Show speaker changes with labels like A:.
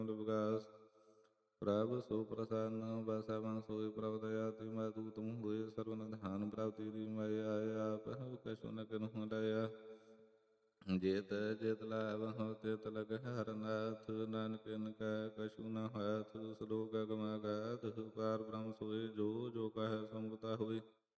A: ਵਿਕਾਸ। ਪ੍ਰਭ ਸੋ ਪ੍ਰਸੰਨ ਬਸੈ ਮਨ ਸੋਇ ਪ੍ਰਭ ਦਇਆ ਤਿ ਮੈਂ ਦੂਤਮ ਹੋਏ ਸਰਵ ਨਿਧਾਨ ਪ੍ਰਭ ਤੇਰੀ ਮੈਂ ਆਇਆ ਪਹਿ ਕਛੁ ਨ ਕਿਨਹੁ ਦਇਆ। ਜੇਤ ਜੇਤ ਲਾਵਹੁ ਤਿਤ ਲਗਹਿ ਹਰਨਾਥ ਨਾਨਕ ਇਨ ਕੈ ਕਛੁ ਨ ਹੋਇਥ। ਸਲੋਕ ਅਗਮ ਅਗਾਧ ਪਾਰ ਬ੍ਰਹਮ ਸੋਇ ਜੋ ਜੋ ਕਹੈ ਸਮੁਕਤਾ ਹੋਇ।